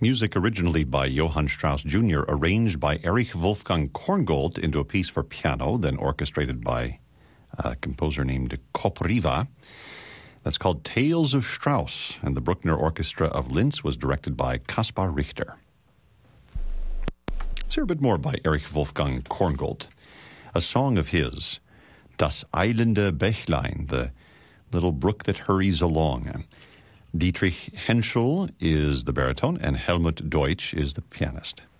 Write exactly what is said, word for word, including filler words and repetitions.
Music originally by Johann Strauss Junior, arranged by Erich Wolfgang Korngold into a piece for piano, then orchestrated by a composer named Kopriva. That's called Tales of Strauss, and the Bruckner Orchestra of Linz was directed by Kaspar Richter. Let's hear a bit more by Erich Wolfgang Korngold. A song of his, Das eilende Bächlein, the little brook that hurries along. Dietrich Henschel is the baritone, and Helmut Deutsch is the pianist.